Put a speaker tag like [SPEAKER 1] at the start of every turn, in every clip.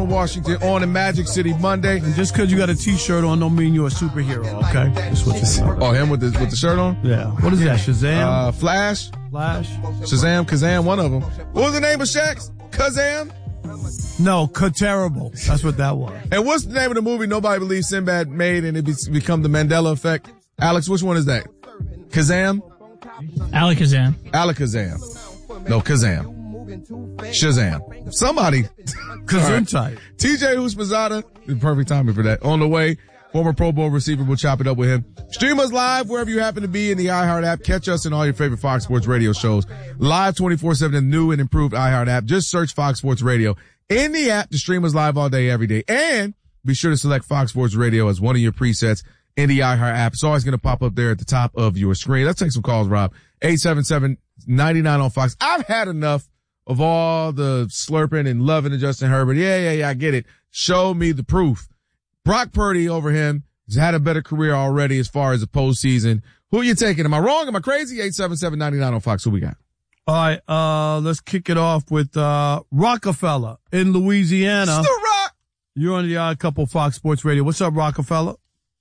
[SPEAKER 1] Washington on in Magic City Monday.
[SPEAKER 2] And just because you got a T-shirt on don't mean you're a superhero, okay? That's what this is.
[SPEAKER 1] Oh, him with the shirt on?
[SPEAKER 2] Yeah. What is that, Shazam?
[SPEAKER 1] Flash? Shazam, Kazam, one of them. What was the name of Shaq's? Kazam?
[SPEAKER 2] No, Terrible. That's what that was.
[SPEAKER 1] And what's the name of the movie nobody believes Sinbad made and it become the Mandela effect? Alex, which one is that? Kazam?
[SPEAKER 3] Alakazam.
[SPEAKER 1] No, Kazam. Shazam. Somebody.
[SPEAKER 2] Gesundheit.
[SPEAKER 1] TJ Houshmandzadeh, the perfect timing for that. On the way, former Pro Bowl receiver. We'll chop it up with him. Stream us live wherever you happen to be in the iHeart app. Catch us in all your favorite Fox Sports Radio shows. Live 24/7 in the new and improved iHeart app. Just search Fox Sports Radio in the app to stream us live all day, every day. And be sure to select Fox Sports Radio as one of your presets in the iHeart app. It's always going to pop up there at the top of your screen. Let's take some calls, Rob. 877-99 on Fox. I've had enough of all the slurping and loving of Justin Herbert. Yeah, I get it. Show me the proof. Brock Purdy over him has had a better career already as far as the postseason. Who are you taking? Am I wrong? Am I crazy? 877-99 on Fox. Who we got?
[SPEAKER 2] All right, let's kick it off with Rockefeller in Louisiana.
[SPEAKER 1] It's the Rock.
[SPEAKER 2] You're on the Odd Couple Fox Sports Radio. What's up, Rockefeller?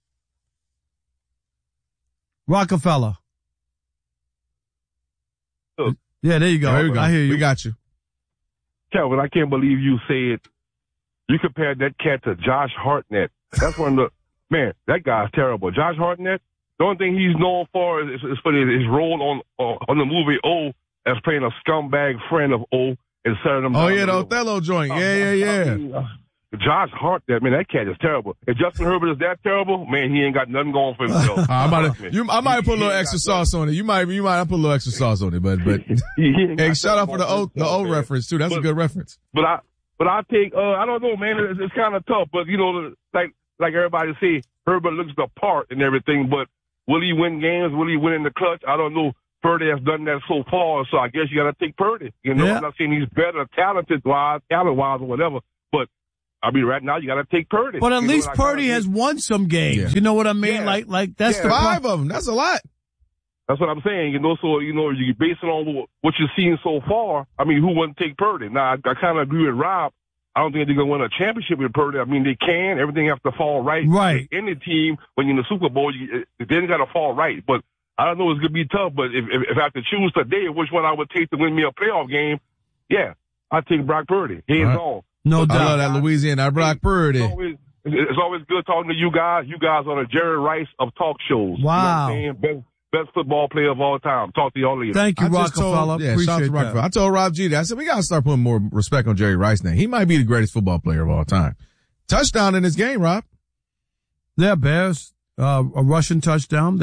[SPEAKER 2] Rockefeller. Yeah, there you go.
[SPEAKER 1] There you go.
[SPEAKER 2] I hear you.
[SPEAKER 1] We got you.
[SPEAKER 4] Calvin, I can't believe you said you compared that cat to Josh Hartnett. That's one of the, man, that guy's terrible. Josh Hartnett, the only thing he's known for is for his role on the movie O as playing a scumbag friend of O and setting him down.
[SPEAKER 1] Oh, yeah, the Othello joint. Yeah.
[SPEAKER 4] Josh Hartnett, man, that cat is terrible. If Justin Herbert is that terrible, man, he ain't got nothing going for himself.
[SPEAKER 1] I might put a little extra sauce on it. You might put a little extra sauce on it, but hey, shout out for the O reference too. That's a good reference.
[SPEAKER 4] But I take, I don't know, man, it's kind of tough, but you know, like everybody say, Herbert looks the part and everything, but will he win games? Will he win in the clutch? I don't know. Purdy has done that so far, so I guess you got to take Purdy. You know, I'm not saying he's better talent-wise or whatever, but I mean, right now you got to take Purdy.
[SPEAKER 2] But at least Purdy has won some games. Yeah. You know what I mean? Yeah. Like that's the
[SPEAKER 1] 5 of them. That's a lot.
[SPEAKER 4] That's what I'm saying. You know, so you base it on what you've seen so far. I mean, who wouldn't take Purdy? Now, I kind of agree with Rob. I don't think they're going to win a championship with Purdy. I mean, they can. Everything has to fall right.
[SPEAKER 2] Right.
[SPEAKER 4] In the team, when you're in the Super Bowl, it didn't got to fall right. But I don't know. It's going to be tough. But if I have to choose today which one I would take to win me a playoff game, yeah, I'd take Brock Purdy. Hands on.
[SPEAKER 2] No doubt.
[SPEAKER 1] I love that Louisiana. Brock Purdy.
[SPEAKER 4] It's always good talking to you guys. You guys are the Jerry Rice of talk shows.
[SPEAKER 2] Wow.
[SPEAKER 4] You know what I'm saying? Best football player of all time. Talk to y'all later.
[SPEAKER 2] Thank you, Rockefeller. Appreciate that.
[SPEAKER 1] Rockefeller. I told Rob G that. I said, we got to start putting more respect on Jerry Rice now. He might be the greatest football player of all time. Touchdown in this game, Rob.
[SPEAKER 2] Yeah, Bears. A rushing touchdown.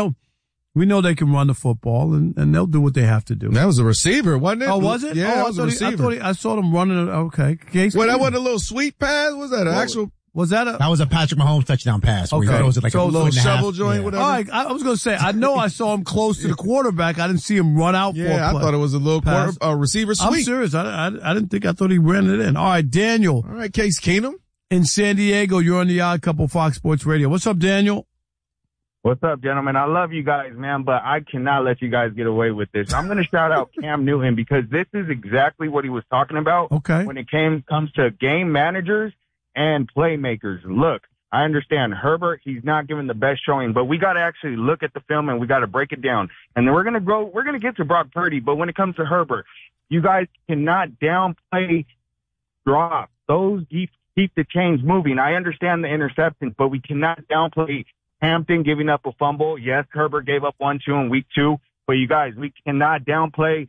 [SPEAKER 2] We know they can run the football, and they'll do what they have to do.
[SPEAKER 1] That was a receiver, wasn't it?
[SPEAKER 2] Oh, was it?
[SPEAKER 1] Yeah, that was a receiver.
[SPEAKER 2] I saw them running. Okay.
[SPEAKER 1] Well, that wasn't a little sweet pass? Was that an actual?
[SPEAKER 2] Was that
[SPEAKER 5] That was a Patrick Mahomes touchdown pass.
[SPEAKER 2] Okay.
[SPEAKER 5] Was it like
[SPEAKER 1] so
[SPEAKER 5] a
[SPEAKER 1] little shovel joint,
[SPEAKER 5] yeah.
[SPEAKER 1] whatever?
[SPEAKER 2] All right. I was going to say, I know I saw him close to the quarterback. I didn't see him run out for a play.
[SPEAKER 1] I thought it was a little receiver sweep.
[SPEAKER 2] I'm serious. I thought he ran it in. All right, Daniel.
[SPEAKER 1] All right, Case Keenum.
[SPEAKER 2] In San Diego, you're on the Odd Couple Fox Sports Radio. What's up, Daniel?
[SPEAKER 6] What's up, gentlemen? I love you guys, man, but I cannot let you guys get away with this. I'm going to shout out Cam Newton because this is exactly what he was talking about when it comes to game managers and playmakers. Look, I understand Herbert, he's not giving the best showing, but we got to actually look at the film and we got to break it down. And then we're going to get to Brock Purdy, but when it comes to Herbert, you guys cannot downplay drops. Those keep the chains moving. I understand the interceptions, but we cannot downplay Hampton giving up a fumble. Yes, Herbert gave up 1-2 in week 2, but you guys, we cannot downplay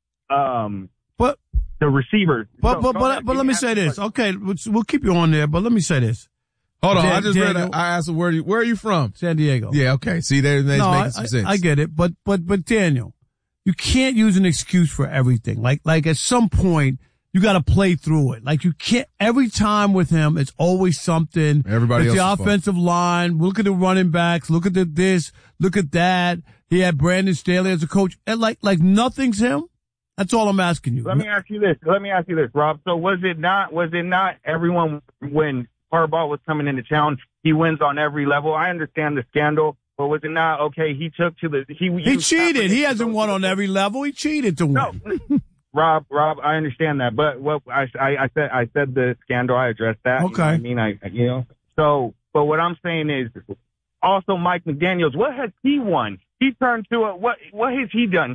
[SPEAKER 6] the receivers.
[SPEAKER 2] But let me say this. Okay, we'll keep you on there, but let me say this.
[SPEAKER 1] Hold on, I just read it. I asked him, where are you from?
[SPEAKER 2] San Diego.
[SPEAKER 1] Yeah, okay. See, there's making some sense.
[SPEAKER 2] I get it, but Daniel, you can't use an excuse for everything. Like at some point, you got to play through it. Like you can't, every time with him, it's always something.
[SPEAKER 1] Everybody
[SPEAKER 2] it's
[SPEAKER 1] else
[SPEAKER 2] the offensive line. Look at the running backs. Look at this. Look at that. He had Brandon Staley as a coach. And like nothing's him. That's all I'm asking you.
[SPEAKER 6] Let me ask you this, Rob. So was it not everyone when Harbaugh was coming into town, he wins on every level? I understand the scandal, but was it not okay? He took to the,
[SPEAKER 2] he cheated. He hasn't won on every level. He cheated to win.
[SPEAKER 6] No. Rob, I understand that, but what I said the scandal. I addressed that.
[SPEAKER 2] Okay.
[SPEAKER 6] You know what I mean, So, but what I'm saying is, also Mike McDaniels. What has he won? He turned to what has he done?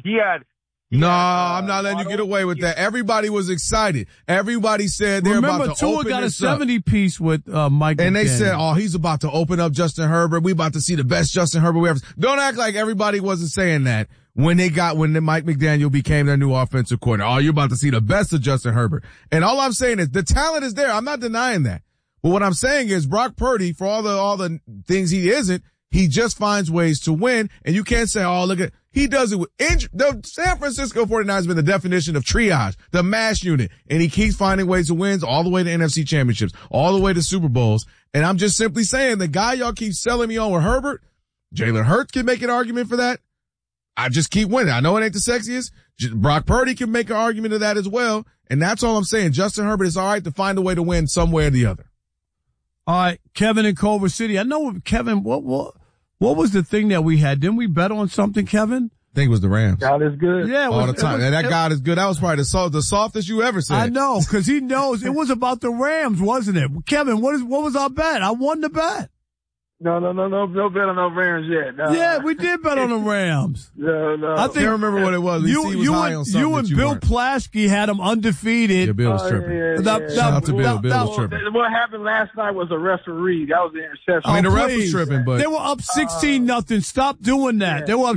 [SPEAKER 1] No, I'm not letting you get away with that. Everybody was excited. Everybody said they're about to open
[SPEAKER 2] Tua got a
[SPEAKER 1] this up.
[SPEAKER 2] 70-piece with Mike
[SPEAKER 1] And they
[SPEAKER 2] McDaniels.
[SPEAKER 1] said, oh, he's about to open up Justin Herbert. We about to see the best Justin Herbert we ever. Don't act like everybody wasn't saying that when Mike McDaniel became their new offensive coordinator. Oh, you're about to see the best of Justin Herbert. And all I'm saying is the talent is there. I'm not denying that. But what I'm saying is Brock Purdy, for all the things he isn't, he just finds ways to win. And you can't say, oh, look at, he does it with the San Francisco 49ers has been the definition of triage, the mash unit. And he keeps finding ways to win all the way to NFC championships, all the way to Super Bowls. And I'm just simply saying the guy y'all keep selling me on with Herbert, Jalen Hurts can make an argument for that. I just keep winning. I know it ain't the sexiest. Brock Purdy can make an argument of that as well. And that's all I'm saying. Justin Herbert is all right to find a way to win some way or the other.
[SPEAKER 2] All right, Kevin in Culver City. I know, Kevin, what was the thing that we had? Didn't we bet on something, Kevin?
[SPEAKER 1] I think it was the Rams.
[SPEAKER 6] God is good.
[SPEAKER 2] Yeah,
[SPEAKER 1] all the time. And that God is good. That was probably the softest you ever said.
[SPEAKER 2] I know, because he knows it was about the Rams, wasn't it? Kevin, what was our bet? I won the bet.
[SPEAKER 6] No bet on no Rams yet. No.
[SPEAKER 2] Yeah, we did bet on the Rams.
[SPEAKER 6] No.
[SPEAKER 1] I can't remember what it was. You
[SPEAKER 2] and Bill Plaschke had them undefeated.
[SPEAKER 1] Yeah, Bill was tripping.
[SPEAKER 2] Shout
[SPEAKER 1] out to Bill. Bill was tripping.
[SPEAKER 6] What happened last night was a referee. That was the interception.
[SPEAKER 1] I mean, the ref was tripping, but
[SPEAKER 2] they were up 16-0. Stop doing that. Yeah, they were up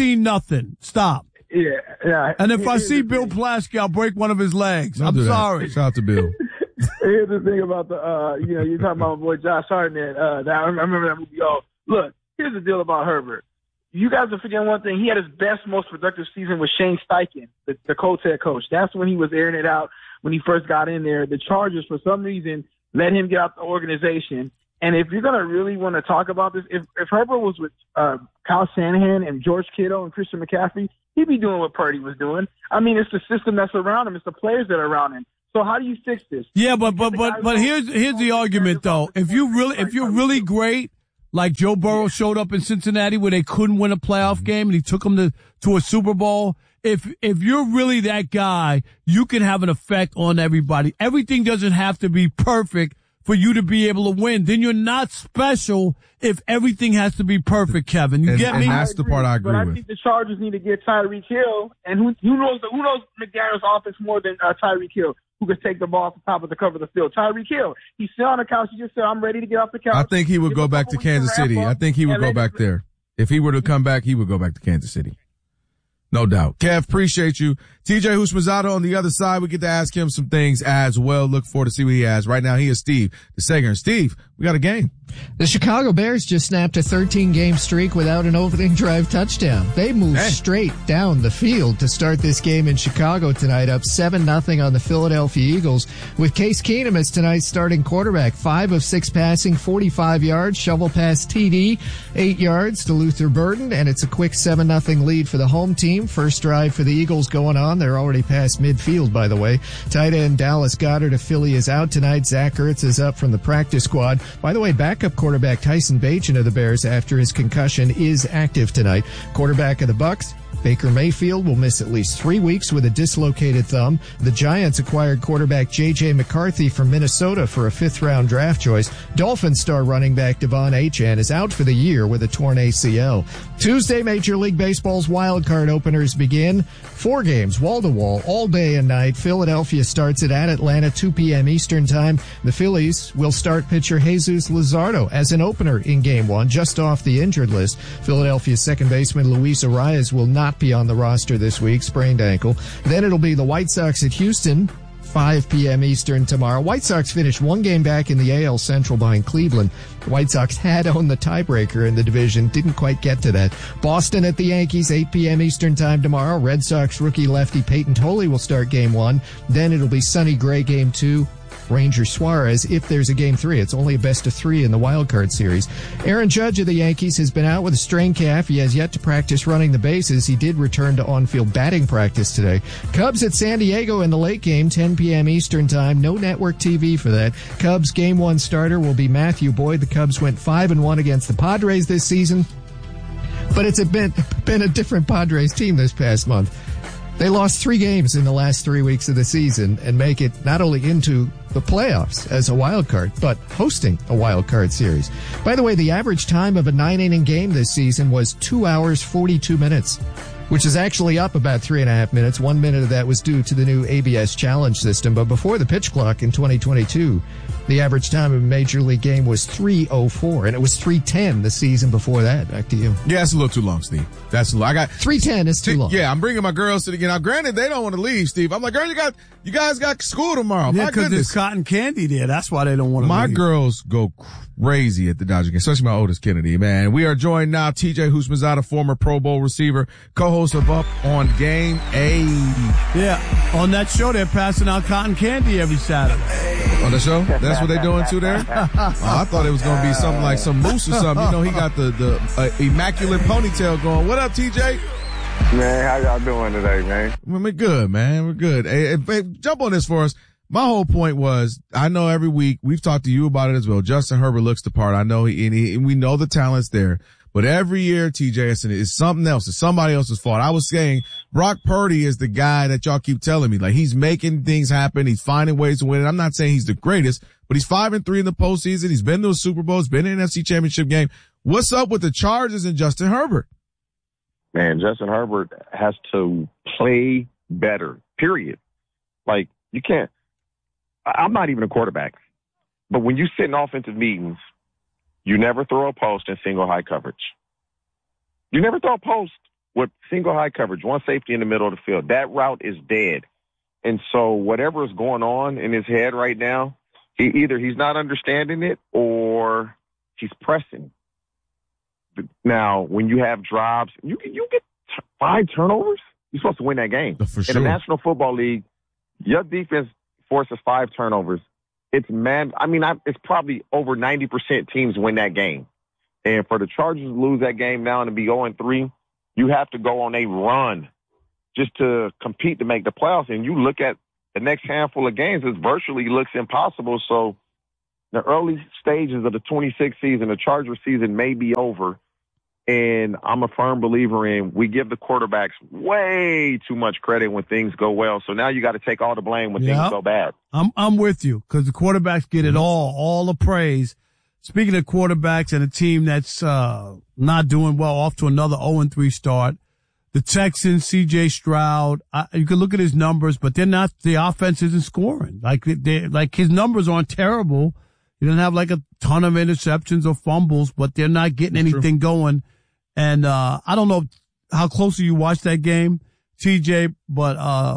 [SPEAKER 2] 16-0 Stop.
[SPEAKER 6] Yeah.
[SPEAKER 2] And if I see Bill Plaschke, I'll break one of his legs. I'm sorry.
[SPEAKER 1] Shout out to Bill.
[SPEAKER 6] Here's the thing about you're talking about my boy Josh Hartnett. I remember that movie. Look, here's the deal about Herbert. You guys are forgetting one thing. He had his best, most productive season with Shane Steichen, the Colts head coach. That's when he was airing it out when he first got in there. The Chargers, for some reason, let him get out the organization. And if you're going to really want to talk about this, if Herbert was with Kyle Shanahan and George Kittle and Christian McCaffrey, he'd be doing what Purdy was doing. I mean, it's the system that's around him. It's the players that are around him. So how do you fix this?
[SPEAKER 2] Yeah, but here's the argument though. If you're really great, like Joe Burrow showed up in Cincinnati where they couldn't win a playoff game and he took them to a Super Bowl. If you're really that guy, you can have an effect on everybody. Everything doesn't have to be perfect for you to be able to win. Then you're not special if everything has to be perfect, Kevin. You get me?
[SPEAKER 1] And that's the part I agree with.
[SPEAKER 6] But I think the Chargers need to get Tyreek Hill, and who knows McDaniel's offense more than Tyreek Hill, who could take the ball off the top of the cover of the field. Tyreek Hill, he's still on the couch. He just said, I'm ready to get off the couch.
[SPEAKER 1] I think he would go back to Kansas City. I think he would go back there. If he were to come back, he would go back to Kansas City. No doubt. Kev, appreciate you. TJ Houshmandzadeh on the other side. We get to ask him some things as well. Look forward to see what he has. Right now, he is Steve DeSager. Steve, we got a game.
[SPEAKER 7] The Chicago Bears just snapped a 13-game streak without an opening drive touchdown. They moved straight down the field to start this game in Chicago tonight, up 7-0 on the Philadelphia Eagles, with Case Keenum as tonight's starting quarterback. 5 of 6 passing, 45 yards, shovel pass TD, 8 yards to Luther Burden, and it's a quick 7-0 lead for the home team. First drive for the Eagles going on. They're already past midfield, by the way. Tight end Dallas Goedert of Philly is out tonight. Zach Ertz is up from the practice squad. By the way, backup quarterback Tyson Bagent of the Bears, after his concussion, is active tonight. Quarterback of the Bucs, Baker Mayfield, will miss at least 3 weeks with a dislocated thumb. The Giants acquired quarterback J.J. McCarthy from Minnesota for a 5th-round draft choice. Dolphins star running back Devon Achane is out for the year with a torn ACL. Tuesday, Major League Baseball's wild card openers begin. 4 games, wall-to-wall, all day and night. Philadelphia starts it at Atlanta, 2 p.m. Eastern Time. The Phillies will start pitcher Jesus Luzardo as an opener in Game 1, just off the injured list. Philadelphia's second baseman Luis Arias will not be on the roster this week, sprained ankle. Then it'll be the White Sox at Houston, 5 p.m. Eastern tomorrow. White Sox finished 1 game back in the AL Central behind Cleveland. The White Sox had owned the tiebreaker in the division, didn't quite get to that. Boston at the Yankees, 8 p.m. Eastern Time tomorrow. Red Sox rookie lefty Peyton Tolley will start Game 1. Then it'll be Sonny Gray Game 2. Ranger Suarez, if there's a Game 3. It's only a best of 3 in the wild card series. Aaron Judge of the Yankees has been out with a strained calf. He has yet to practice running the bases. He did return to on-field batting practice today. Cubs at San Diego in the late game, 10 p.m. Eastern Time. No network TV for that. Cubs Game 1 starter will be Matthew Boyd. The Cubs went 5-1 against the Padres this season, but it's been a different Padres team this past month. They lost 3 games in the last 3 weeks of the season and make it not only into the playoffs as a wild card, but hosting a wild card series. By the way, the average time of a 9-inning game this season was 2 hours, 42 minutes, which is actually up about 3.5 minutes. 1 minute of that was due to the new ABS challenge system. But before the pitch clock in 2022, the average time of a major league game was 3:04, and it was 3:10 the season before that. Back to you.
[SPEAKER 1] Yeah, it's a little too long, Steve. That's a lot. I got
[SPEAKER 7] 3:10 is too long.
[SPEAKER 1] Yeah, I'm bringing my girls to the game. Now, granted, they don't want to leave, Steve. I'm like, girl, you guys got school tomorrow.
[SPEAKER 2] Yeah,
[SPEAKER 1] my
[SPEAKER 2] because
[SPEAKER 1] goodness.
[SPEAKER 2] there's cotton candy there. That's why they don't want to
[SPEAKER 1] My
[SPEAKER 2] leave.
[SPEAKER 1] girls go crazy at the Dodger game, especially my oldest Kennedy, man. We are joined now, TJ Houshmandzadeh, former Pro Bowl receiver, co-host of Up on Game 8.
[SPEAKER 2] Yeah, on that show, they're passing out cotton candy every Saturday.
[SPEAKER 1] On the show? That's what they're doing too there? I thought it was going to be something like some moose or something. You know, he got the immaculate ponytail going. What up, TJ?
[SPEAKER 8] Man, how y'all doing today, man?
[SPEAKER 1] We're good, man. We're good. Hey, jump on this for us. My whole point was, I know every week, we've talked to you about it as well. Justin Herbert looks the part. I know and we know the talent's there. But every year, TJ, it's something else. It's somebody else's fault. I was saying Brock Purdy is the guy that y'all keep telling me. Like, he's making things happen. He's finding ways to win it. I'm not saying he's the greatest, but he's 5-3 in the postseason. He's been to a Super Bowl. He's been in an NFC Championship game. What's up with the Chargers and Justin Herbert?
[SPEAKER 8] Man, Justin Herbert has to play better, period. Like, you can't. I'm not even a quarterback. But when you sit in offensive meetings, you never throw a post in single high coverage. You never throw a post with single high coverage, one safety in the middle of the field. That route is dead. And so whatever is going on in his head right now, either he's not understanding it or he's pressing. Now, when you have drives, you get 5 turnovers. You're supposed to win that game.
[SPEAKER 1] For sure.
[SPEAKER 8] In the National Football League, your defense forces 5 turnovers. It's probably over 90% teams win that game. And for the Chargers to lose that game now and to be 0-3, you have to go on a run just to compete to make the playoffs. And you look at the next handful of games, it virtually looks impossible. So the early stages of the 26th season, the Chargers season may be over. And I'm a firm believer in we give the quarterbacks way too much credit when things go well. So now you got to take all the blame when things go bad.
[SPEAKER 2] I'm with you because the quarterbacks get it all the praise. Speaking of quarterbacks and a team that's not doing well, off to another 0-3 start, the Texans, C.J. Stroud, you can look at his numbers, but they're not. The offense isn't scoring. Like his numbers aren't terrible. He doesn't have like a ton of interceptions or fumbles, but they're not getting anything going. And I don't know how closely you watched that game, TJ, but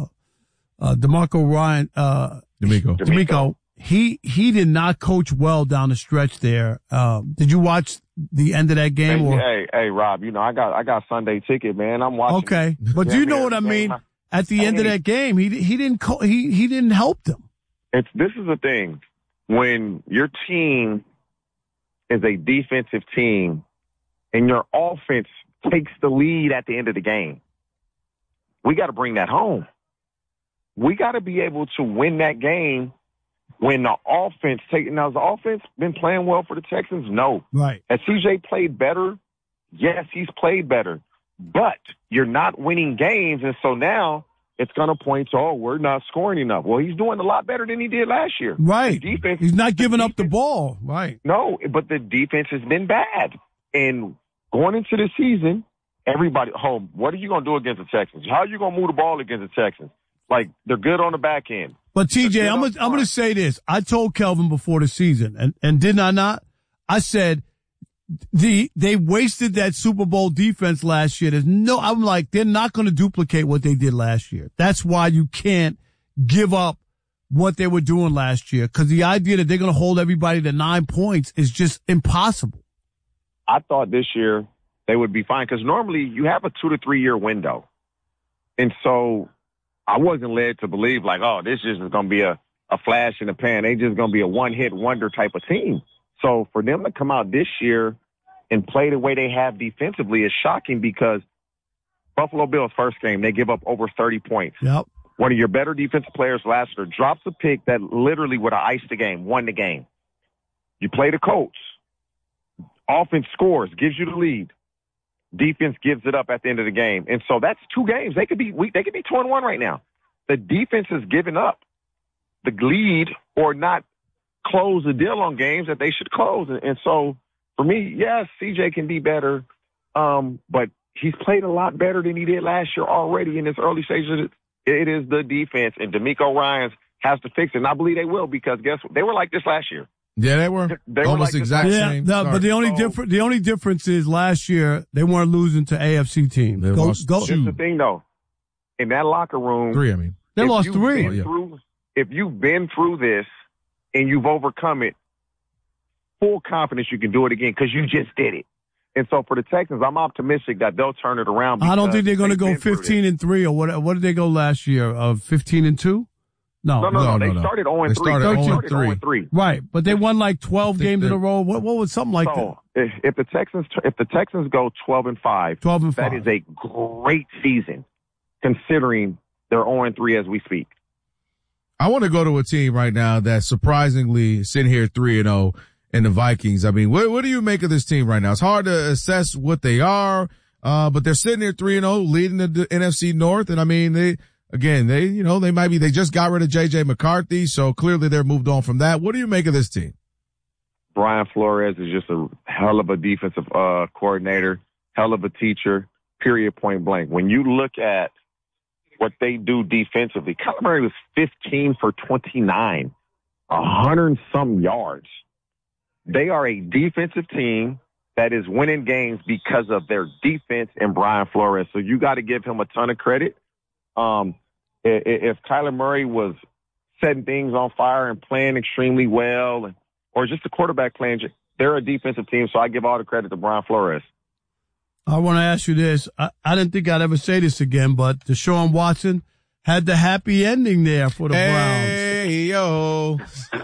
[SPEAKER 2] D'Amico, he did not coach well down the stretch there. Did you watch the end of that game?
[SPEAKER 8] Hey, Rob, you know I got Sunday ticket, man. I'm watching.
[SPEAKER 2] Okay, but do you know what I mean? At the end of that game, he didn't help them.
[SPEAKER 8] This is the thing. When your team is a defensive team and your offense takes the lead at the end of the game, we got to bring that home. We got to be able to win that game when the offense now, has the offense been playing well for the Texans? No.
[SPEAKER 2] Right.
[SPEAKER 8] Has CJ played better? Yes, he's played better. But you're not winning games, and so now it's going to point to, we're not scoring enough. Well, he's doing a lot better than he did last year.
[SPEAKER 2] Right.
[SPEAKER 8] Defense,
[SPEAKER 2] he's not giving up the ball. Right.
[SPEAKER 8] No, but the defense has been bad. And going into the season, everybody, what are you going to do against the Texans? How are you going to move the ball against the Texans? Like, they're good on the back end.
[SPEAKER 2] But, TJ, I'm going to say this. I told Kelvin before the season, and did I not? I said, they wasted that Super Bowl defense last year. I'm like, they're not going to duplicate what they did last year. That's why you can't give up what they were doing last year, because the idea that they're going to hold everybody to 9 points is just impossible.
[SPEAKER 8] I thought this year they would be fine, because normally you have a 2 to 3 year window. And so I wasn't led to believe like, this is just going to be a flash in the pan. They just going to be a one-hit wonder type of team. So for them to come out this year and play the way they have defensively is shocking, because Buffalo Bills first game, they give up over 30 points.
[SPEAKER 2] Yep.
[SPEAKER 8] One of your better defensive players last year drops a pick that literally would have iced the game, won the game. You play the Colts. Offense scores, gives you the lead. defense gives it up at the end of the game. And so that's 2 games. They could be 2-1 right now. The defense has given up the lead or not close the deal on games that they should close. And so for me, yes, CJ can be better, but he's played a lot better than he did last year already in this early stages. It is the defense, and DeMeco Ryans has to fix it. And I believe they will, because guess what? They were like this last year.
[SPEAKER 1] Yeah, they were almost
[SPEAKER 8] like
[SPEAKER 1] exact same.
[SPEAKER 2] No, but the only difference is last year they weren't losing to AFC teams.
[SPEAKER 1] That's
[SPEAKER 8] the thing, though. In that locker room,
[SPEAKER 1] 3. I mean,
[SPEAKER 2] they lost 3.
[SPEAKER 8] If you've been through this and you've overcome it, full confidence you can do it again, because you just did it. And so for the Texans, I'm optimistic that they'll turn it around.
[SPEAKER 2] I don't think they're going to go 15-3 or what. What did they go last year? 15-2? No.
[SPEAKER 8] They started 0-3. They started 0-3.
[SPEAKER 2] Right, but they won like 12 games in a row. What was something like that?
[SPEAKER 8] If the Texans go 12-5, that is a great season, considering they're 0-3 as we speak.
[SPEAKER 1] I want to go to a team right now that's surprisingly sitting here 3-0 in the Vikings. I mean, what do you make of this team right now? It's hard to assess what they are, but they're sitting here 3-0, leading the NFC North. And I mean, they just got rid of J.J. McCarthy, so clearly they're moved on from that. What do you make of this team?
[SPEAKER 8] Brian Flores is just a hell of a defensive coordinator, hell of a teacher, period, point blank. When you look at what they do defensively, Kyler Murray was 15 for 29, 100-some yards. They are a defensive team that is winning games because of their defense and Brian Flores. So you got to give him a ton of credit. If Kyler Murray was setting things on fire and playing extremely well, or just the quarterback playing, they're a defensive team. So I give all the credit to Brian Flores.
[SPEAKER 2] I want to ask you this. I didn't think I'd ever say this again, but Deshaun Watson had the happy ending there for the Browns.
[SPEAKER 1] Hey, yo.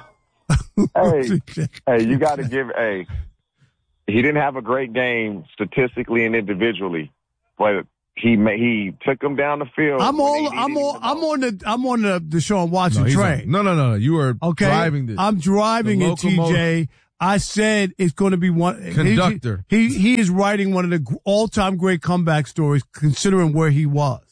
[SPEAKER 8] Hey, you got to give he didn't have a great game statistically and individually, but he took him down the field.
[SPEAKER 2] I'm on the Deshaun Watson train.
[SPEAKER 1] No. You are driving this.
[SPEAKER 2] I'm driving it, TJ. I said it's going to be one
[SPEAKER 1] conductor.
[SPEAKER 2] He is writing one of the all-time great comeback stories, considering where he was.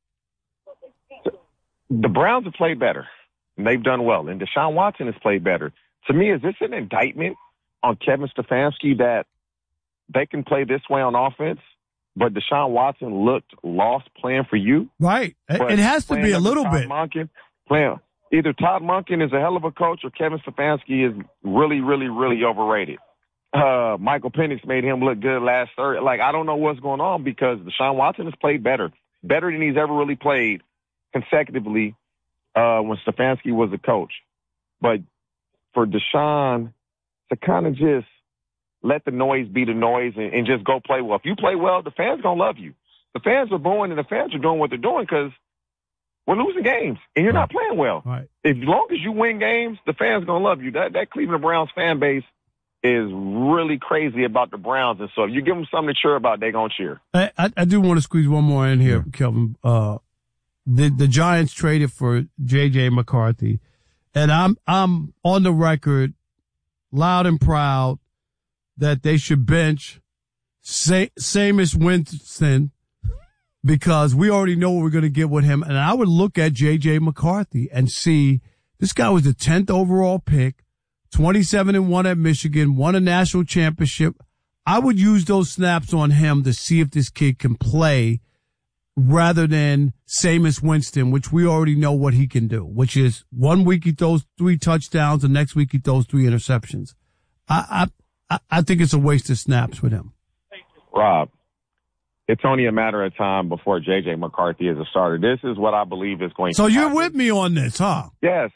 [SPEAKER 8] The Browns have played better, and they've done well, and Deshaun Watson has played better. To me, is this an indictment on Kevin Stefanski that they can play this way on offense, but Deshaun Watson looked lost playing for you?
[SPEAKER 2] Right. It has to be a little bit.
[SPEAKER 8] Either Todd Monken is a hell of a coach or Kevin Stefanski is really, really, really overrated. Michael Penix made him look good last Thursday. I don't know what's going on, because Deshaun Watson has played better than he's ever really played consecutively when Stefanski was a coach. But for Deshaun to kind of just let the noise be the noise and just go play well. If you play well, the fans going to love you. The fans are booing and the fans are doing what they're doing because we're losing games and you're not playing well.
[SPEAKER 2] Right.
[SPEAKER 8] As long as you win games, the fans going to love you. That Cleveland Browns fan base is really crazy about the Browns. And so if you give them something to cheer about, they're going to cheer.
[SPEAKER 2] I do want to squeeze one more in here, Kelvin. The Giants traded for J.J. McCarthy. And I'm on the record, loud and proud, that they should bench Jameis Winston, because we already know what we're going to get with him. And I would look at J.J. McCarthy and see this guy was the 10th overall pick, 27-1 at Michigan, won a national championship. I would use those snaps on him to see if this kid can play, rather than Jameis Winston, which we already know what he can do, which is 1 week he throws 3 touchdowns, the next week he throws 3 interceptions. I think it's a waste of snaps with him.
[SPEAKER 8] Rob, it's only a matter of time before J.J. McCarthy is a starter. This is what I believe is going to happen.
[SPEAKER 2] So you're with me on this, huh?
[SPEAKER 8] Yes.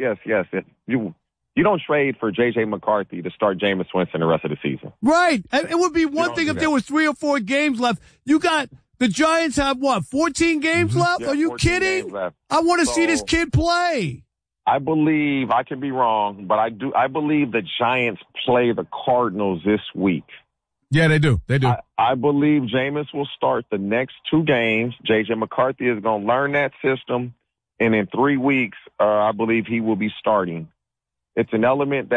[SPEAKER 8] You don't trade for J.J. McCarthy to start Jameis Winston the rest of the season.
[SPEAKER 2] Right. It would be one thing if there was 3 or 4 games left. The Giants have 14 games left? Are you kidding? I want to see this kid play.
[SPEAKER 8] I believe, I can be wrong, but I believe the Giants play the Cardinals this week.
[SPEAKER 1] Yeah, they do.
[SPEAKER 8] I believe Jameis will start the next 2 games. J.J. McCarthy is going to learn that system, and in 3 weeks, I believe he will be starting. It's an element that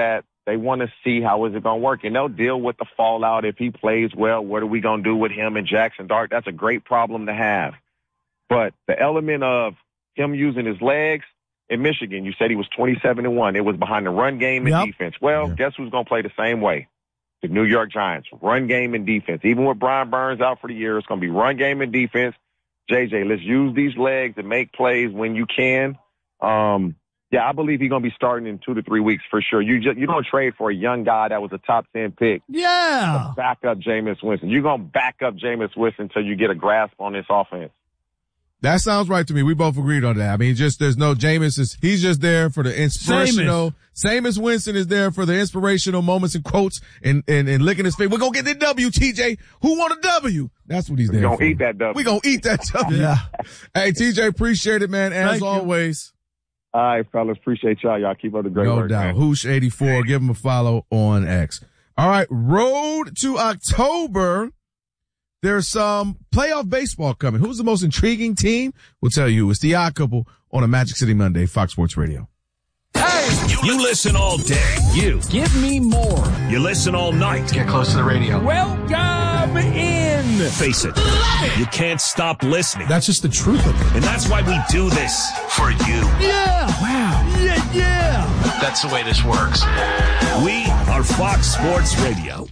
[SPEAKER 8] They want to see how is it going to work, and they'll deal with the fallout. If he plays well, what are we going to do with him and Jackson Dart? That's a great problem to have. But the element of him using his legs in Michigan, you said he was 27-1. It was behind the run game and defense. Well, guess who's going to play the same way? The New York Giants. Run game and defense. Even with Brian Burns out for the year, it's going to be run game and defense. JJ, let's use these legs to make plays when you can. Yeah, I believe he's going to be starting in 2 to 3 weeks for sure. You don't trade for a young guy that was a top 10 pick.
[SPEAKER 2] Yeah.
[SPEAKER 8] To back up Jameis Winston. You're going to back up Jameis Winston until you get a grasp on this offense.
[SPEAKER 1] That sounds right to me. We both agreed on that. I mean, there's no Jameis. He's just there for the inspirational. Same as Winston is there for the inspirational moments and quotes and licking his face. We're going to get the W, TJ. Who want a W? That's what he's there for.
[SPEAKER 8] We're going to eat that W.
[SPEAKER 1] We're going to eat that W.
[SPEAKER 2] Yeah.
[SPEAKER 1] Hey, TJ, appreciate it, man. As always.
[SPEAKER 8] All right, fellas. Appreciate y'all. Y'all keep up the great work.
[SPEAKER 1] No doubt. Hoosh84. Give him a follow on X. All right. Road to October. There's some playoff baseball coming. Who's the most intriguing team? We'll tell you. It's the Odd Couple on a Magic City Monday, Fox Sports Radio.
[SPEAKER 9] Hey! You listen all day. You.
[SPEAKER 2] Give me more.
[SPEAKER 9] You listen all night.
[SPEAKER 10] Get close to the radio.
[SPEAKER 2] Welcome in.
[SPEAKER 9] Face it. You can't stop listening.
[SPEAKER 10] That's just the truth of it.
[SPEAKER 9] And that's why we do this. For you.
[SPEAKER 2] Yeah. Wow. Yeah.
[SPEAKER 10] That's the way this works.
[SPEAKER 9] We are Fox Sports Radio.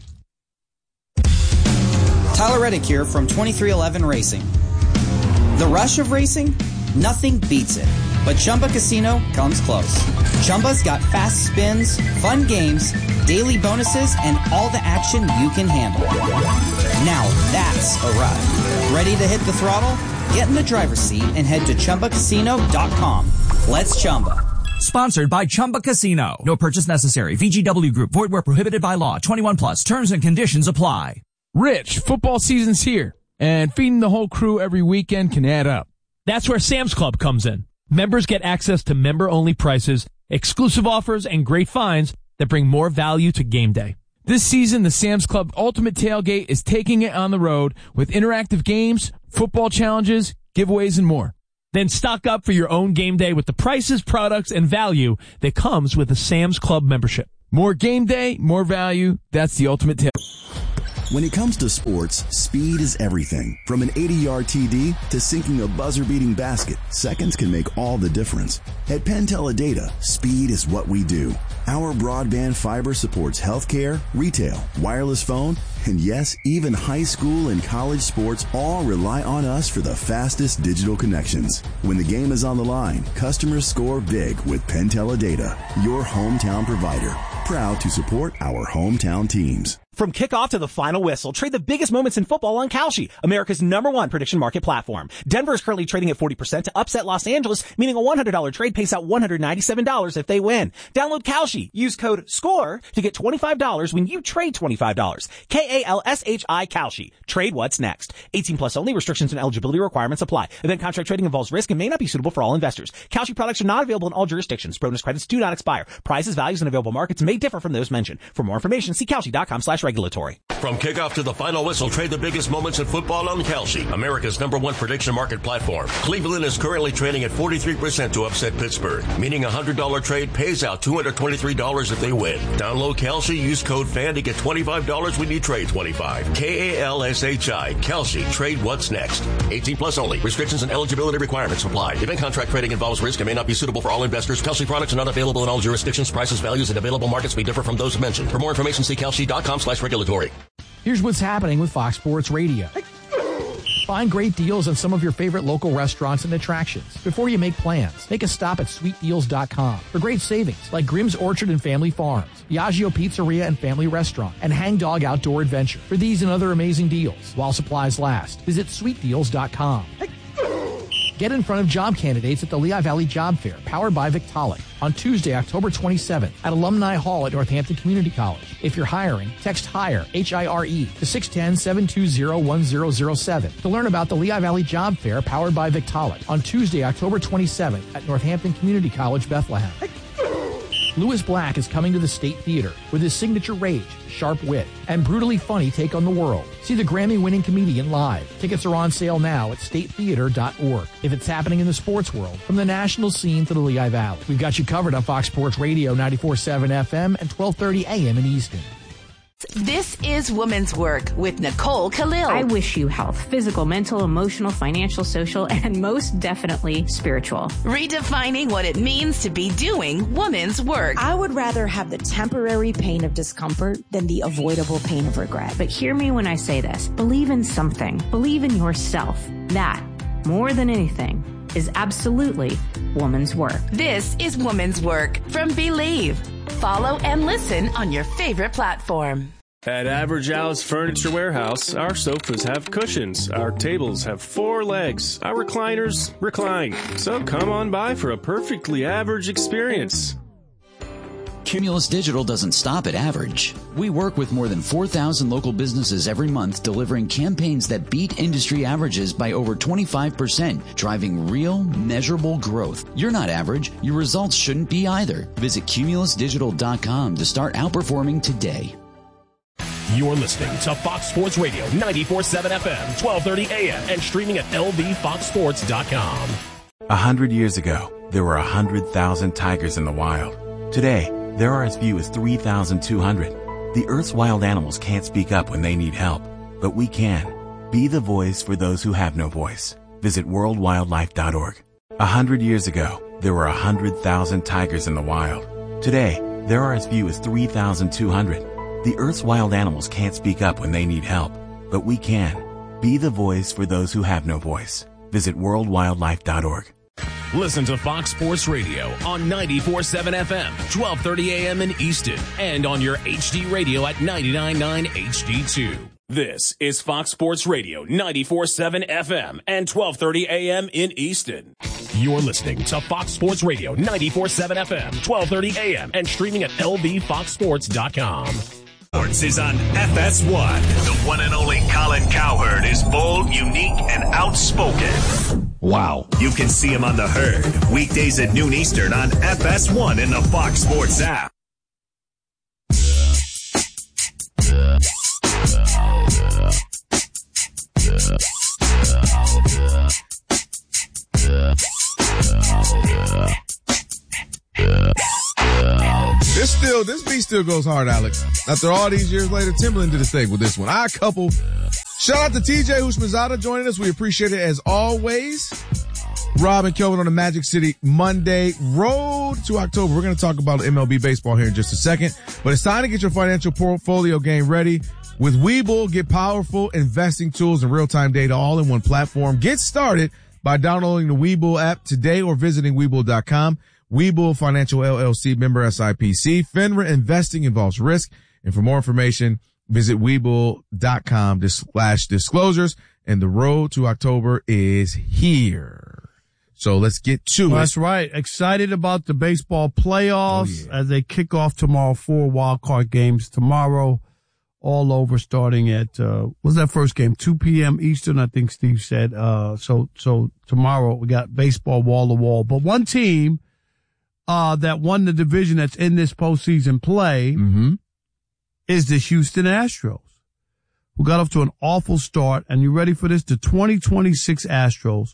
[SPEAKER 11] Tyler Reddick here from 2311 Racing. The rush of racing? Nothing beats it. But Chumba Casino comes close. Chumba's got fast spins, fun games, daily bonuses, and all the action you can handle. Now that's a ride. Ready to hit the throttle? Get in the driver's seat and head to ChumbaCasino.com. Let's Chumba.
[SPEAKER 12] Sponsored by Chumba Casino. No purchase necessary. VGW Group. Void where prohibited by law. 21 plus. Terms and conditions apply.
[SPEAKER 13] Rich, football season's here, and feeding the whole crew every weekend can add up.
[SPEAKER 14] That's where Sam's Club comes in. Members get access to member-only prices, exclusive offers, and great finds that bring more value to game day.
[SPEAKER 13] This season, the Sam's Club Ultimate Tailgate is taking it on the road with interactive games, football challenges, giveaways, and more.
[SPEAKER 14] Then stock up for your own game day with the prices, products, and value that comes with a Sam's Club membership.
[SPEAKER 13] More game day, more value. That's the Ultimate Tailgate.
[SPEAKER 15] When it comes to sports, speed is everything. From an 80-yard TD to sinking a buzzer-beating basket, seconds can make all the difference. At Penn Teledata, speed is what we do. Our broadband fiber supports healthcare, retail, wireless phone, and yes, even high school and college sports all rely on us for the fastest digital connections. When the game is on the line, customers score big with Penn Teledata, your hometown provider. Proud to support our hometown teams.
[SPEAKER 16] From kickoff to the final whistle, trade the biggest moments in football on Kalshi, America's #1 prediction market platform. Denver is currently trading at 40% to upset Los Angeles, meaning a $100 trade pays out $197 if they win. Download Kalshi. Use code SCORE to get $25 when you trade $25. KALSHI Kalshi. Trade what's next. 18 plus only. Restrictions and eligibility requirements apply. Event contract trading involves risk and may not be suitable for all investors. Kalshi products are not available in all jurisdictions. Bonus credits do not expire. Prices, values, and available markets may differ from those mentioned. For more information, see Kalshi.com/regulatory.
[SPEAKER 9] From kickoff to the final whistle, trade the biggest moments in football on Kalshi, America's #1 prediction market platform. Cleveland is currently trading at 43% to upset Pittsburgh, meaning a $100 trade pays out $223 if they win. Download Kalshi, use code FAN to get $25 when you trade 25. KALSHI, Kalshi, trade what's next. 18 plus only. Restrictions and eligibility requirements apply. Event contract trading involves risk and may not be suitable for all investors. Kalshi products are not available in all jurisdictions. Prices, values, and available markets may differ from those mentioned. For more information, see Kalshi.com/regulatory.
[SPEAKER 17] Here's what's happening with Fox Sports Radio. Find great deals on some of your favorite local restaurants and attractions. Before you make plans, make a stop at sweetdeals.com for great savings like Grimm's Orchard and Family Farms, Biagio Pizzeria and Family Restaurant, and Hang Dog Outdoor Adventure. For these and other amazing deals, while supplies last, visit sweetdeals.com. Get in front of job candidates at the Lehigh Valley Job Fair, powered by Victaulic, on Tuesday, October 27th at Alumni Hall at Northampton Community College. If you're hiring, text HIRE, H-I-R-E, to 610-720-1007 to learn about the Lehigh Valley Job Fair, powered by Victaulic, on Tuesday, October 27th at Northampton Community College, Bethlehem. Lewis Black is coming to the State Theater with his signature rage, sharp wit, and brutally funny take on the world. See the Grammy-winning comedian live. Tickets are on sale now at statetheater.org. If it's happening in the sports world, from the national scene to the Lehigh Valley, we've got you covered on Fox Sports Radio 94.7 FM and 1230 AM in Easton.
[SPEAKER 18] This is Women's Work with Nicole Khalil.
[SPEAKER 19] I wish you health, physical, mental, emotional, financial, social, and most definitely spiritual.
[SPEAKER 18] Redefining what it means to be doing women's work.
[SPEAKER 20] I would rather have the temporary pain of discomfort than the avoidable pain of regret.
[SPEAKER 19] But hear me when I say this. Believe in something. Believe in yourself. That, more than anything, is absolutely woman's work.
[SPEAKER 18] This is Woman's Work from Believe. Follow and listen on your favorite platform.
[SPEAKER 21] At Average Alice Furniture Warehouse, our sofas have cushions, our tables have 4 legs, our recliners recline. So come on by for a perfectly average experience.
[SPEAKER 22] Cumulus Digital doesn't stop at average. We work with more than 4,000 local businesses every month, delivering campaigns that beat industry averages by over 25%, driving real, measurable growth. You're not average. Your results shouldn't be either. Visit cumulusdigital.com to start outperforming today.
[SPEAKER 23] You're listening to Fox Sports Radio 94.7 FM, 1230 AM, and streaming at lvfoxsports.com.
[SPEAKER 24] 100 years ago, there were 100,000 tigers in the wild. Today, there are as few as 3,200. The Earth's wild animals can't speak up when they need help, but we can. Be the voice for those who have no voice. Visit worldwildlife.org. 100 years ago, there were 100,000 tigers in the wild. Today, there are as few as 3,200. The Earth's wild animals can't speak up when they need help, but we can. Be the voice for those who have no voice. Visit worldwildlife.org.
[SPEAKER 23] Listen to Fox Sports Radio on 94.7 FM, 1230 AM in Easton, and on your HD radio at 99.9 HD2. This is Fox Sports Radio 94.7 FM and 1230 AM in Easton. You're listening to Fox Sports Radio 94.7 FM, 1230 AM, and streaming at lvfoxsports.com.
[SPEAKER 25] Sports is on FS1. The one and only Colin Cowherd is bold, unique, and outspoken.
[SPEAKER 26] Wow.
[SPEAKER 25] You can see him on The Herd, weekdays at noon Eastern on FS1 in the Fox Sports app.
[SPEAKER 1] This beat still goes hard, Alex. After all these years later, Timberland did his thing with this one. Shout out to TJ Houshmandzadeh joining us. We appreciate it as always. Rob and Kelvin on the Magic City Monday road to October. We're going to talk about MLB baseball here in just a second, but it's time to get your financial portfolio game ready. With Webull, get powerful investing tools and real-time data all in one platform. Get started by downloading the Webull app today or visiting Webull.com. Webull Financial LLC, member SIPC. FINRA investing involves risk. And for more information, visit Webull.com/disclosures. And the road to October is here. So let's get to it.
[SPEAKER 2] That's right. Excited about the baseball playoffs as they kick off tomorrow. 4 wild card games tomorrow, all over starting at, what's that first game? 2 p.m. Eastern, I think Steve said. So tomorrow we got baseball wall to wall. But one team that won the division that's in this postseason play is the Houston Astros, who got off to an awful start. And you ready for this? The 2026 Astros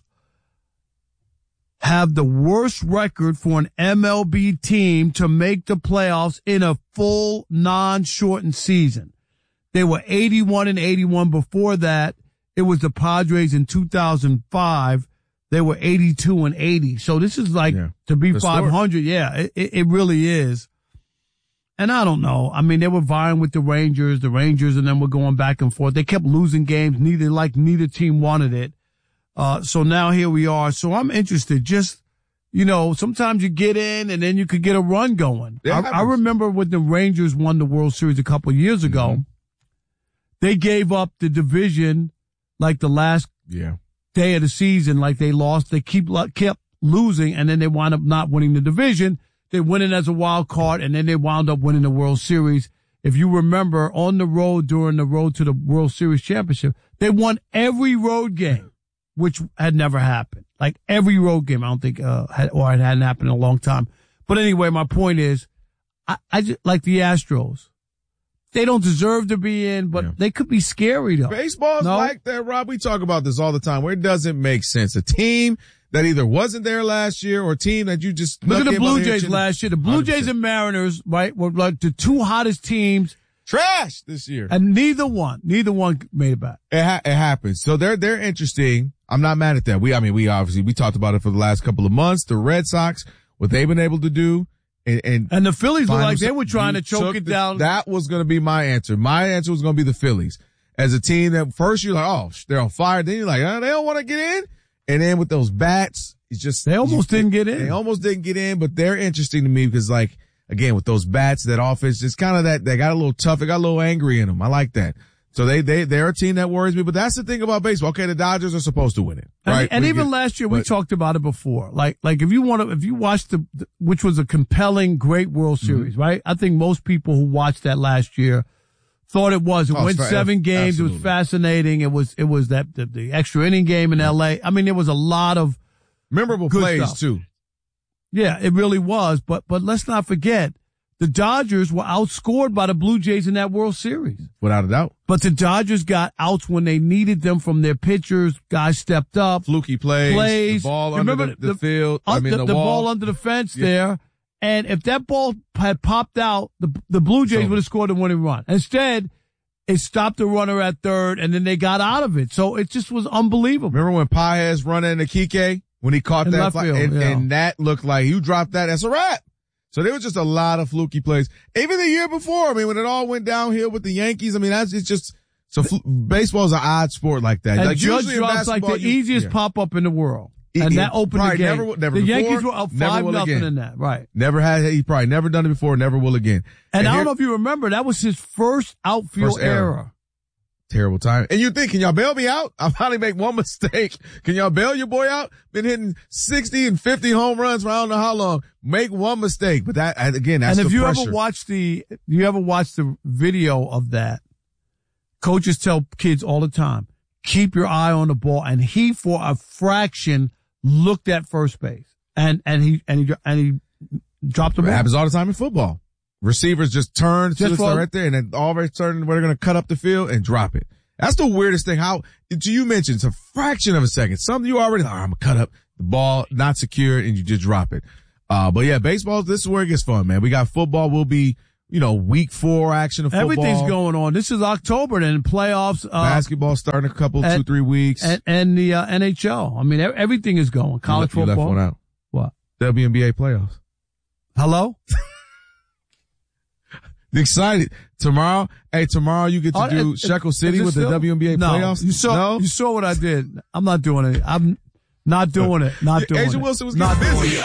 [SPEAKER 2] have the worst record for an MLB team to make the playoffs in a full non-shortened season. They were 81-81 before that. It was the Padres in 2005. They were 82-80. So this is like to be 500. Yeah, it really is. And I don't know. I mean, they were vying with the Rangers, and then were going back and forth. They kept losing games. Neither team wanted it. So now here we are. So I'm interested. Just, sometimes you get in and then you could get a run going. I remember when the Rangers won the World Series a couple of years ago, they gave up the division like the last day of the season, like they lost. They kept losing, and then they wound up not winning the division. They went in as a wild card, and then they wound up winning the World Series. If you remember, on the road during the road to the World Series championship, they won every road game, which had never happened. Like every road game, I don't think, it hadn't happened in a long time. But anyway, my point is, I just, like the Astros. They don't deserve to be in, but they could be scary though.
[SPEAKER 1] Baseball's like that, Rob. We talk about this all the time where it doesn't make sense. A team that either wasn't there last year or a team that you just
[SPEAKER 2] look at the Blue Jays last year. The Blue
[SPEAKER 1] 100%.
[SPEAKER 2] Jays and Mariners, right, were like the two hottest teams.
[SPEAKER 1] Trash this year.
[SPEAKER 2] And neither one made it back.
[SPEAKER 1] It happens. So they're interesting. I'm not mad at that. We talked about it for the last couple of months. The Red Sox, what they've been able to do. And
[SPEAKER 2] the Phillies look like they were trying to choke it down.
[SPEAKER 1] That was going to be my answer. My answer was going to be the Phillies. As a team that first you're like, oh, they're on fire. Then you're like, oh, they don't want to get in. And then with those bats, it's just.
[SPEAKER 2] They almost didn't get in.
[SPEAKER 1] They almost didn't get in, but they're interesting to me because like, again, with those bats, that offense, just kind of that, they got a little tough. They got a little angry in them. I like that. So they're a team that worries me, but that's the thing about baseball. Okay, the Dodgers are supposed to win it, right?
[SPEAKER 2] And even last year, we talked about it before. Like if you watched which was a compelling, great World Series, right? I think most people who watched that last year thought it was. It went 7 games. Absolutely. It was fascinating. It was that the extra inning game in LA. I mean, there was a lot of
[SPEAKER 1] memorable plays
[SPEAKER 2] stuff.
[SPEAKER 1] too.
[SPEAKER 2] Yeah, it really was. But let's not forget. The Dodgers were outscored by the Blue Jays in that World Series.
[SPEAKER 1] Without a doubt.
[SPEAKER 2] But the Dodgers got outs when they needed them from their pitchers. Guys stepped up.
[SPEAKER 1] Fluky plays. The ball under the field.
[SPEAKER 2] The ball under the fence there. And if that ball had popped out, the Blue Jays would have scored a winning run. Instead, it stopped the runner at third, and then they got out of it. So it just was unbelievable.
[SPEAKER 1] Remember when Paez run into Kike? When he caught that fly? And that looked like you dropped that. That's a wrap. So there was just a lot of fluky plays. Even the year before, I mean, when it all went downhill with the Yankees, I mean, baseball's an odd sport like that.
[SPEAKER 2] And
[SPEAKER 1] like
[SPEAKER 2] Judge drops like the easiest pop-up in the world. And that opened the game.
[SPEAKER 1] Never
[SPEAKER 2] the
[SPEAKER 1] before,
[SPEAKER 2] Yankees were up 5-0 in that, right.
[SPEAKER 1] He probably never done it before, never will again.
[SPEAKER 2] And I don't know if you remember, that was his first outfield error.
[SPEAKER 1] Terrible time. And you think, can y'all bail me out? I finally make one mistake. Can y'all bail your boy out? Been hitting 60 and 50 home runs for I don't know how long. Make one mistake. But that's the pressure.
[SPEAKER 2] And if you ever watch the video of that, coaches tell kids all the time, keep your eye on the ball. And he, for a fraction, looked at first base. And he dropped the ball.
[SPEAKER 1] It happens all the time in football. Receivers just turn to the right there, and then all of a sudden we're going to cut up the field and drop it. That's the weirdest thing. How you mentioned it's a fraction of a second. Something you already I'm going to cut up the ball, not secured, and you just drop it. But yeah, baseball, this is where it gets fun, man. We got football. We'll be, week 4 action of football.
[SPEAKER 2] Everything's going on. This is October, then playoffs.
[SPEAKER 1] Basketball starting a couple, 2-3 weeks.
[SPEAKER 2] And the NHL. I mean, everything is going. College football.
[SPEAKER 1] You left one out.
[SPEAKER 2] What?
[SPEAKER 1] WNBA playoffs.
[SPEAKER 2] Hello?
[SPEAKER 1] Excited. Tomorrow you get to do Shekel City with the WNBA playoffs?
[SPEAKER 2] You saw what I did. I'm not doing it. I'm not doing it.
[SPEAKER 1] Agent Wilson was getting busy.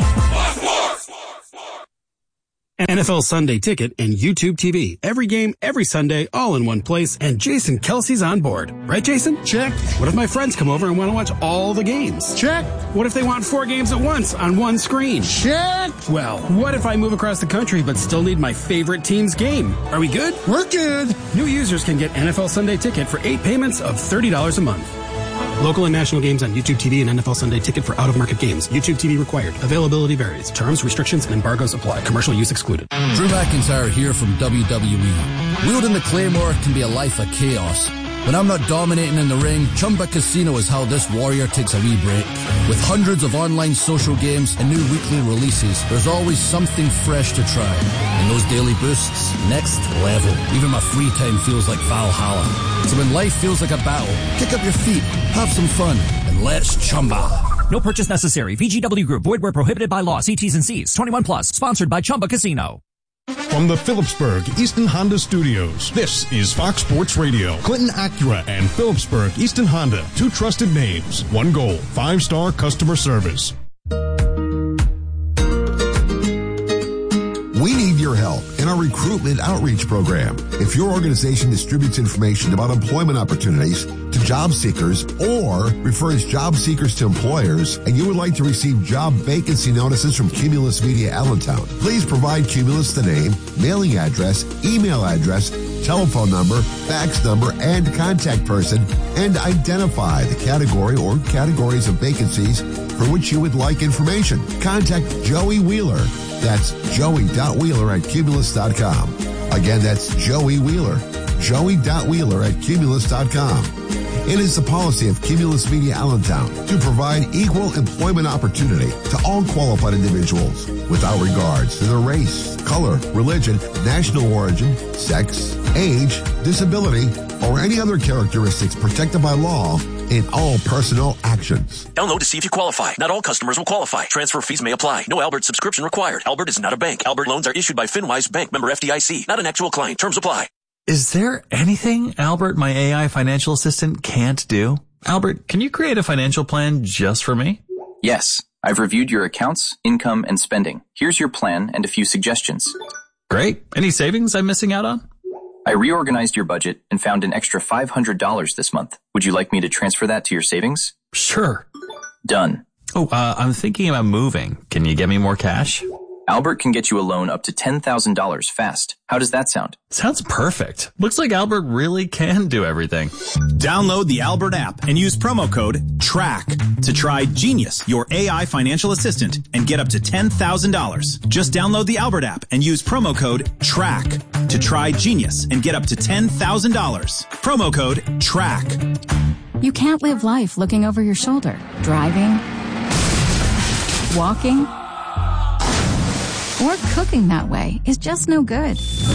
[SPEAKER 3] NFL Sunday Ticket and YouTube TV. Every game, every Sunday, all in one place, and Jason Kelsey's on board. Right, Jason?
[SPEAKER 2] Check.
[SPEAKER 3] What if my friends come over and want to watch all the games?
[SPEAKER 2] Check.
[SPEAKER 3] What if they want 4 games at once on one screen?
[SPEAKER 2] Check.
[SPEAKER 3] Well, what if I move across the country but still need my favorite team's game? Are we good?
[SPEAKER 2] We're good.
[SPEAKER 3] New users can get NFL Sunday Ticket for 8 payments of $30 a month. Local and national games on YouTube TV and NFL Sunday Ticket for out-of-market games. YouTube TV required. Availability varies. Terms, restrictions, and embargoes apply. Commercial use excluded.
[SPEAKER 4] Drew McIntyre here from WWE. Wielding the Claymore can be a life of chaos. When I'm not dominating in the ring, Chumba Casino is how this warrior takes a wee break. With hundreds of online social games and new weekly releases, there's always something fresh to try. And those daily boosts, next level. Even my free time feels like Valhalla. So when life feels like a battle, kick up your feet, have some fun, and let's Chumba.
[SPEAKER 12] No purchase necessary. VGW Group. Void where prohibited by law. See T's and C's. 21 plus. Sponsored by Chumba Casino.
[SPEAKER 5] From the Phillipsburg Easton Honda Studios, this is Fox Sports Radio. Clinton Acura and Phillipsburg Easton Honda, 2 trusted names, 1 goal, 5-star customer service.
[SPEAKER 6] We need your help in our recruitment outreach program. If your organization distributes information about employment opportunities to job seekers or refers job seekers to employers, and you would like to receive job vacancy notices from Cumulus Media Allentown, please provide Cumulus the name, mailing address, email address, telephone number, fax number, and contact person, and identify the category or categories of vacancies for which you would like information. Contact Joey Wheeler That's joey.wheeler@cumulus.com. Again, that's Joey Wheeler. Joey.wheeler@cumulus.com. It is the policy of Cumulus Media Allentown to provide equal employment opportunity to all qualified individuals without regards to their race, color, religion, national origin, sex, age, disability, or any other characteristics protected by law in all personnel actions.
[SPEAKER 7] Download to see if you qualify. Not all customers will qualify. Transfer fees may apply. No Albert subscription required. Albert is not a bank. Albert loans are issued by FinWise Bank, member FDIC. Not an actual client. Terms apply.
[SPEAKER 8] Is there anything Albert, my AI financial assistant, can't do? Albert, can you create a financial plan just for me?
[SPEAKER 10] Yes. I've reviewed your accounts, income, and spending. Here's your plan and a few suggestions.
[SPEAKER 8] Great. Any savings I'm missing out on?
[SPEAKER 10] I reorganized your budget and found an extra $500 this month. Would you like me to transfer that to your savings?
[SPEAKER 8] Sure.
[SPEAKER 10] Done.
[SPEAKER 8] Oh, I'm thinking about moving. Can you get me more cash?
[SPEAKER 10] Albert can get you a loan up to $10,000 fast. How does that sound?
[SPEAKER 8] Sounds perfect. Looks like Albert really can do everything.
[SPEAKER 11] Download the Albert app and use promo code TRACK to try Genius, your AI financial assistant, and get up to $10,000. Just download the Albert app and use promo code TRACK to try Genius and get up to $10,000. Promo code TRACK.
[SPEAKER 14] You can't live life looking over your shoulder. Driving, walking, or cooking that way is just no good.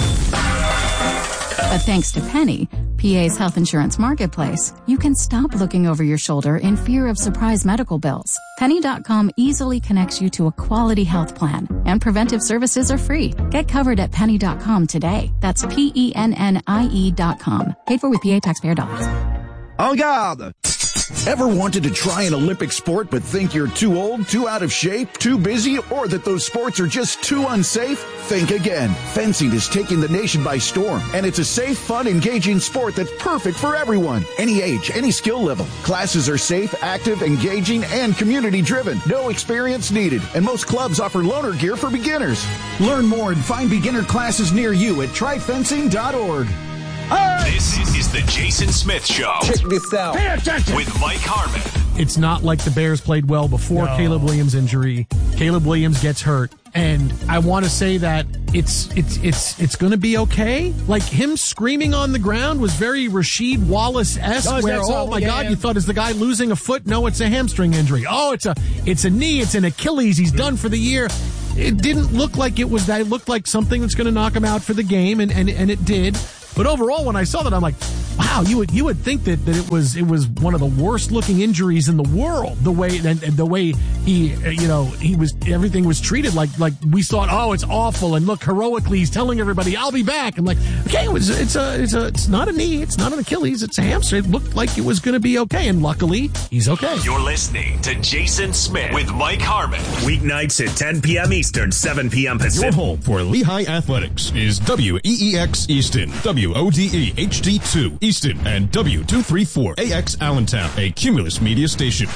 [SPEAKER 14] But thanks to Penny, PA's health insurance marketplace, you can stop looking over your shoulder in fear of surprise medical bills. Penny.com easily connects you to a quality health plan, and preventive services are free. Get covered at Penny.com today. That's PENNIE.com. Paid for with PA taxpayer dollars.
[SPEAKER 26] En garde! Ever wanted to try an Olympic sport but think you're too old, too out of shape, too busy, or that those sports are just too unsafe? Think again. Fencing is taking the nation by storm, and it's a safe, fun, engaging sport that's perfect for everyone. Any age, any skill level. Classes are safe, active, engaging, and community-driven. No experience needed, and most clubs offer loaner gear for beginners. Learn more and find beginner classes near you at tryfencing.org.
[SPEAKER 25] This is the Jason Smith Show.
[SPEAKER 27] Check this out.
[SPEAKER 25] Pay attention. With Mike Harmon.
[SPEAKER 17] It's not like the Bears played well before Caleb Williams' injury. Caleb Williams gets hurt. And I want to say that it's going to be okay. Like, him screaming on the ground was very Rasheed Wallace-esque, where, oh my God, you thought, is the guy losing a foot? No, it's a hamstring injury. Oh, it's a knee, it's an Achilles. He's done for the year. It didn't look like it was that. It looked like something that's going to knock him out for the game, and it did. But overall, when I saw that, I'm like, wow, you would think that it was one of the worst looking injuries in the world. The way he everything was treated like we thought, oh, it's awful, and look, heroically he's telling everybody, I'll be back. I'm like, okay, it's not a knee, it's not an Achilles, it's a hamstring. It looked like it was going to be okay, and luckily he's okay.
[SPEAKER 25] You're listening to Jason Smith with Mike Harmon. Weeknights at 10 p.m. Eastern, 7 p.m. Pacific.
[SPEAKER 5] Your home for Lehigh Athletics is WEEX Easton, WODE HD2 Easton, and W234AX Allentown, a Cumulus Media station.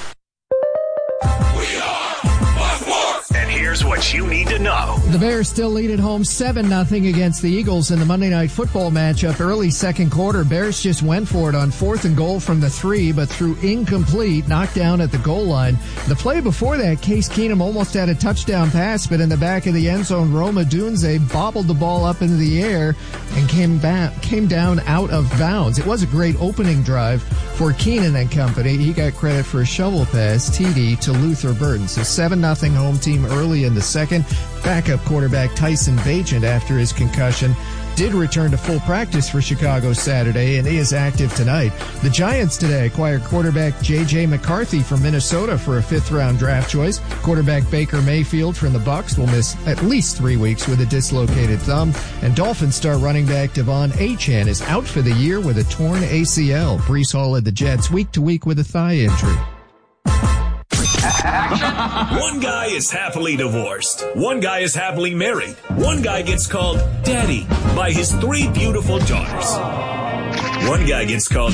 [SPEAKER 25] And here's what you need to know.
[SPEAKER 28] The Bears still lead at home 7-0 against the Eagles in the Monday Night Football matchup. Early second quarter, Bears just went for it on 4th and goal from the 3, but threw incomplete, knocked down at the goal line. The play before that, Case Keenum almost had a touchdown pass, but in the back of the end zone, Rome Odunze bobbled the ball up into the air and came down out of bounds. It was a great opening drive for Keenan and company. He got credit for a shovel pass, TD, to Luther Burden. So 7-0 home team early in the second. Backup quarterback Tyson Bagent, after his concussion, did return to full practice for Chicago Saturday and is active tonight. The Giants today acquired quarterback J.J. McCarthy from Minnesota for a 5th-round draft choice. Quarterback Baker Mayfield from the Bucs will miss at least 3 weeks with a dislocated thumb. And Dolphins star running back Devon Achane is out for the year with a torn ACL. Breece Hall led the Jets week to week with a thigh injury.
[SPEAKER 25] One guy is happily divorced. One guy is happily married. One guy gets called Daddy by his 3 beautiful daughters. One guy gets called